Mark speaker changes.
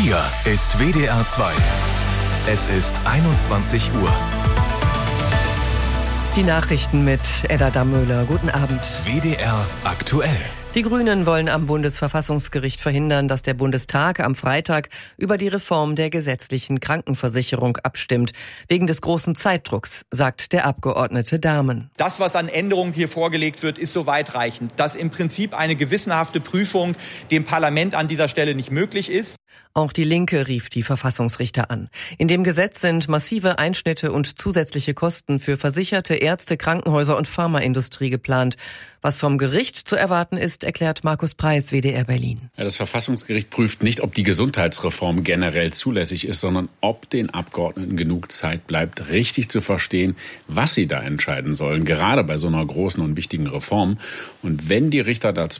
Speaker 1: Hier ist WDR 2. Es ist 21 Uhr.
Speaker 2: Die Nachrichten mit Edda Dammöhler. Guten Abend.
Speaker 1: WDR aktuell.
Speaker 2: Die Grünen wollen am Bundesverfassungsgericht verhindern, dass der Bundestag am Freitag über die Reform der gesetzlichen Krankenversicherung abstimmt. Wegen des großen Zeitdrucks, sagt der Abgeordnete Dahmen.
Speaker 3: Das, was an Änderungen hier vorgelegt wird, ist so weitreichend, dass im Prinzip eine gewissenhafte Prüfung dem Parlament an dieser Stelle nicht möglich ist.
Speaker 2: Auch die Linke rief die Verfassungsrichter an. In dem Gesetz sind massive Einschnitte und zusätzliche Kosten für Versicherte, Ärzte, Krankenhäuser und Pharmaindustrie geplant. Was vom Gericht zu erwarten ist, erklärt Markus Preis, WDR Berlin.
Speaker 4: Ja, das Verfassungsgericht prüft nicht, ob die Gesundheitsreform generell zulässig ist, sondern ob den Abgeordneten genug Zeit bleibt, richtig zu verstehen, was sie da entscheiden sollen, gerade bei so einer großen und wichtigen Reform. Und wenn die Richter dazu